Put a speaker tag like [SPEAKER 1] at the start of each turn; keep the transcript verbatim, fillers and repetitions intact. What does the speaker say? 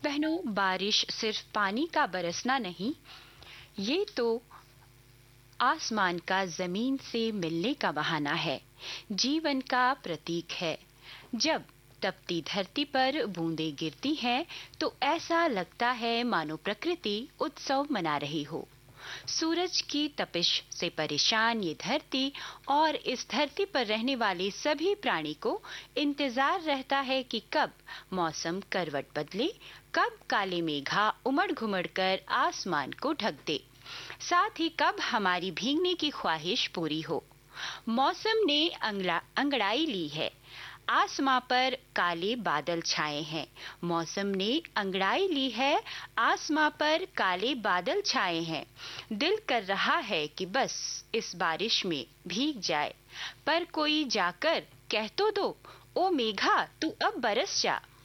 [SPEAKER 1] बहनों, बारिश सिर्फ पानी का बरसना नहीं, ये तो आसमान का जमीन से मिलने का बहाना है, जीवन का प्रतीक है। जब तपती धरती पर बूंदें गिरती हैं तो ऐसा लगता है मानो प्रकृति उत्सव मना रही हो। सूरज की तपिश से परेशान ये धरती और इस धरती पर रहने वाले सभी प्राणी को इंतजार रहता है कि कब मौसम करवट बदले, कब काले मेघा उमड़ घुमड़ कर आसमान को ढक दे, साथ ही कब हमारी भीगने की ख्वाहिश पूरी हो। मौसम ने अंगड़ाई ली है, आसमां पर काले बादल छाए हैं। मौसम ने अंगड़ाई ली है, आसमां पर काले बादल छाए हैं। दिल कर रहा है कि बस इस बारिश में भीग जाए, पर कोई जाकर कह तो दो, ओ मेघा तू अब बरस जा।